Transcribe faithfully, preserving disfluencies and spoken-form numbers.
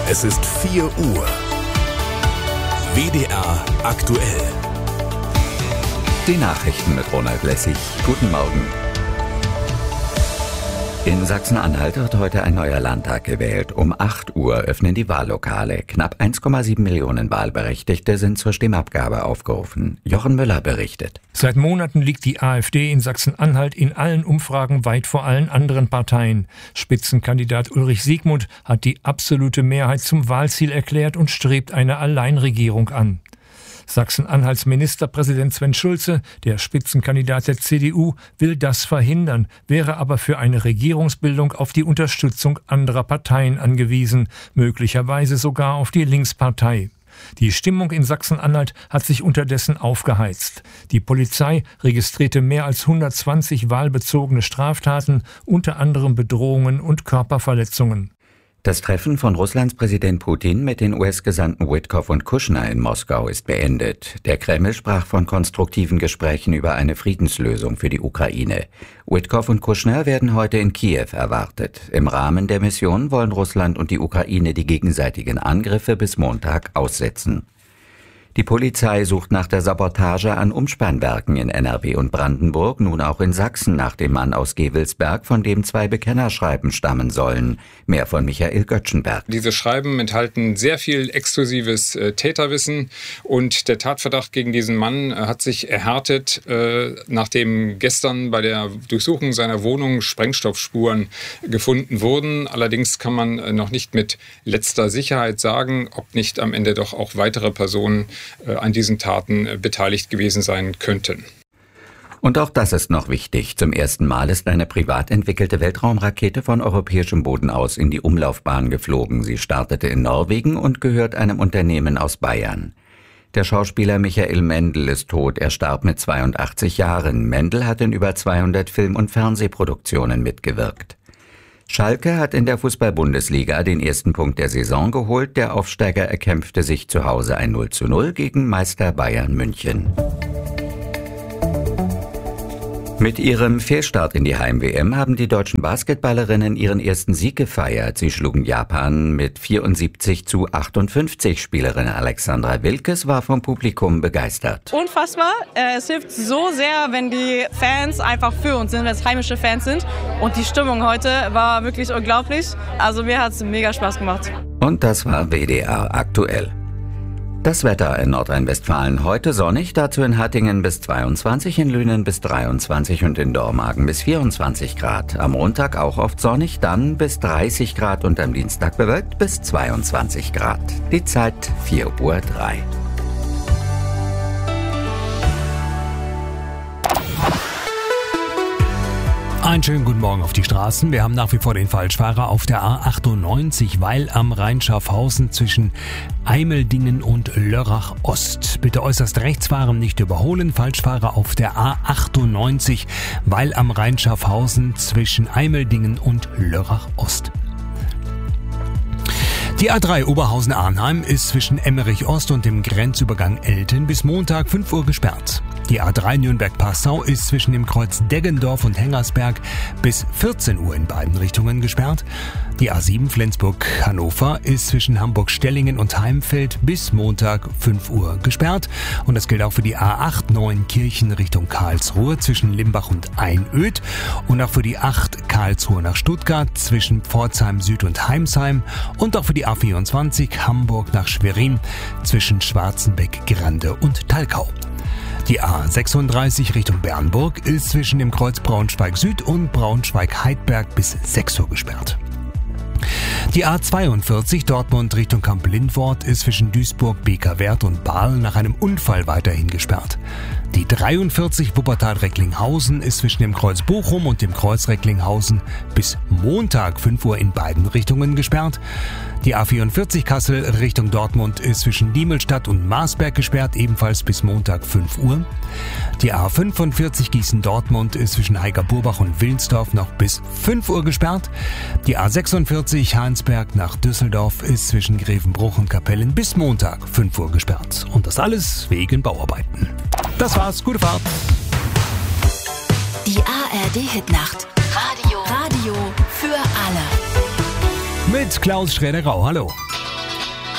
Es ist vier Uhr. W D R aktuell. Die Nachrichten mit Ronald Lessig. Guten Morgen. In Sachsen-Anhalt wird heute ein neuer Landtag gewählt. Um acht Uhr öffnen die Wahllokale. Knapp eins Komma sieben Millionen Wahlberechtigte sind zur Stimmabgabe aufgerufen. Jochen Müller berichtet. Seit Monaten liegt die AfD in Sachsen-Anhalt in allen Umfragen weit vor allen anderen Parteien. Spitzenkandidat Ulrich Siegmund hat die absolute Mehrheit zum Wahlziel erklärt und strebt eine Alleinregierung an. Sachsen-Anhalts Ministerpräsident Sven Schulze, der Spitzenkandidat der C D U, will das verhindern, wäre aber für eine Regierungsbildung auf die Unterstützung anderer Parteien angewiesen, möglicherweise sogar auf die Linkspartei. Die Stimmung in Sachsen-Anhalt hat sich unterdessen aufgeheizt. Die Polizei registrierte mehr als hundertzwanzig wahlbezogene Straftaten, unter anderem Bedrohungen und Körperverletzungen. Das Treffen von Russlands Präsident Putin mit den U S-Gesandten Witkow und Kushner in Moskau ist beendet. Der Kreml sprach von konstruktiven Gesprächen über eine Friedenslösung für die Ukraine. Witkow und Kushner werden heute in Kiew erwartet. Im Rahmen der Mission wollen Russland und die Ukraine die gegenseitigen Angriffe bis Montag aussetzen. Die Polizei sucht nach der Sabotage an Umspannwerken in N R W und Brandenburg, nun auch in Sachsen nach dem Mann aus Gevelsberg, von dem zwei Bekennerschreiben stammen sollen. Mehr von Michael Göttschenberg. Diese Schreiben enthalten sehr viel exklusives äh, Täterwissen und der Tatverdacht gegen diesen Mann äh, hat sich erhärtet, äh, nachdem gestern bei der Durchsuchung seiner Wohnung Sprengstoffspuren gefunden wurden. Allerdings kann man äh, noch nicht mit letzter Sicherheit sagen, ob nicht am Ende doch auch weitere Personen an diesen Taten beteiligt gewesen sein könnten. Und auch das ist noch wichtig. Zum ersten Mal ist eine privat entwickelte Weltraumrakete von europäischem Boden aus in die Umlaufbahn geflogen. Sie startete in Norwegen und gehört einem Unternehmen aus Bayern. Der Schauspieler Michael Mendl ist tot. Er starb mit zweiundachtzig Jahren. Mendl hat in über zweihundert Film- und Fernsehproduktionen mitgewirkt. Schalke hat in der Fußball-Bundesliga den ersten Punkt der Saison geholt. Der Aufsteiger erkämpfte sich zu Hause ein null zu null gegen Meister Bayern München. Mit ihrem Fehlstart in die Heim-W M haben die deutschen Basketballerinnen ihren ersten Sieg gefeiert. Sie schlugen Japan mit vierundsiebzig zu achtundfünfzig. Spielerin Alexandra Wilkes war vom Publikum begeistert. Unfassbar. Es hilft so sehr, wenn die Fans einfach für uns sind, wenn es heimische Fans sind. Und die Stimmung heute war wirklich unglaublich. Also mir hat es mega Spaß gemacht. Und das war W D R aktuell. Das Wetter in Nordrhein-Westfalen heute sonnig, dazu in Hattingen bis zweiundzwanzig, in Lünen bis dreiundzwanzig und in Dormagen bis vierundzwanzig Grad. Am Montag auch oft sonnig, dann bis dreißig Grad und am Dienstag bewölkt bis zweiundzwanzig Grad. Die Zeit vier Uhr drei. Einen schönen guten Morgen auf die Straßen. Wir haben nach wie vor den Falschfahrer auf der A achtundneunzig, Weil am Rhein Schaffhausen zwischen Eimeldingen und Lörrach Ost. Bitte äußerst rechts fahren, nicht überholen. Falschfahrer auf der A achtundneunzig, Weil am Rhein Schaffhausen zwischen Eimeldingen und Lörrach Ost. Die A drei Oberhausen-Arnheim ist zwischen Emmerich Ost und dem Grenzübergang Elten bis Montag fünf Uhr gesperrt. Die A drei Nürnberg-Passau ist zwischen dem Kreuz Deggendorf und Hengersberg bis vierzehn Uhr in beiden Richtungen gesperrt. Die A sieben Flensburg-Hannover ist zwischen Hamburg-Stellingen und Heimfeld bis Montag fünf Uhr gesperrt. Und das gilt auch für die A acht Neuenkirchen Richtung Karlsruhe zwischen Limbach und Einöd. Und auch für die acht Karlsruhe nach Stuttgart zwischen Pforzheim Süd und Heimsheim. Und auch für die A vierundzwanzig Hamburg nach Schwerin zwischen Schwarzenbeck, Grande und Talkau. Die A sechsunddreißig Richtung Bernburg ist zwischen dem Kreuz Braunschweig Süd und Braunschweig-Heidberg bis sechs Uhr gesperrt. Die A zweiundvierzig Dortmund Richtung Kamp-Lindwort ist zwischen Duisburg, Bekerwerth und Baal nach einem Unfall weiterhin gesperrt. Die dreiundvierzig Wuppertal-Recklinghausen ist zwischen dem Kreuz Bochum und dem Kreuz Recklinghausen bis Montag fünf Uhr in beiden Richtungen gesperrt. Die A vierundvierzig Kassel Richtung Dortmund ist zwischen Diemelstadt und Marsberg gesperrt, ebenfalls bis Montag fünf Uhr. Die A fünfundvierzig Gießen-Dortmund ist zwischen Heiger-Burbach und Wilnsdorf noch bis fünf Uhr gesperrt. Die A sechsundvierzig Heinsberg nach Düsseldorf ist zwischen Grevenbruch und Kapellen bis Montag fünf Uhr gesperrt. Und das alles wegen Bauarbeiten. Das war's, gute Fahrt. Die A R D-Hitnacht. Radio. Radio für alle. Mit Klaus Schräder-Rau. Hallo.